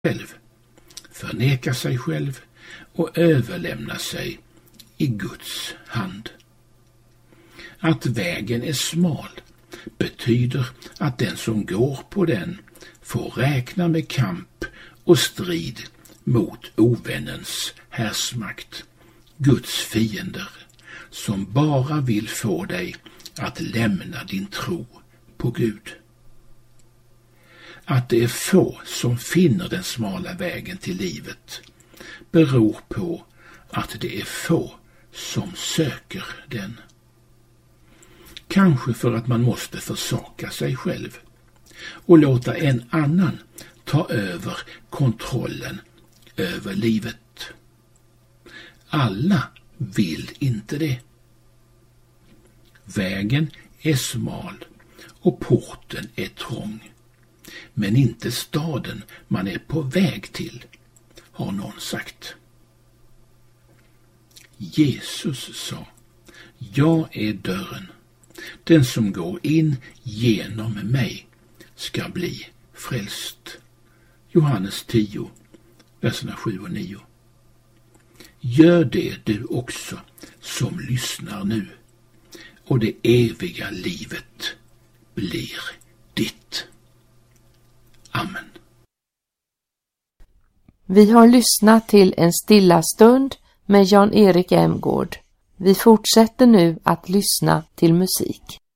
själv, förneka sig själv och överlämna sig i Guds hand. Att vägen är smal betyder att den som går på den får räkna med kamp och strid mot ovännens härsmakt, Guds fiender, som bara vill få dig att lämna din tro på Gud. Att det är få som finner den smala vägen till livet beror på att det är få som söker den. Kanske för att man måste försaka sig själv och låta en annan ta över kontrollen över livet. Alla vill inte det. Vägen är smal och porten är trång, men inte staden man är på väg till, har någon sagt. Jesus sa: jag är dörren. Den som går in genom mig ska bli frälst. Johannes 10, verserna 7 och 9. Gör det du också som lyssnar nu, och det eviga livet blir ditt. Amen. Vi har lyssnat till en stilla stund med Jan-Erik Emgård. Vi fortsätter nu att lyssna till musik.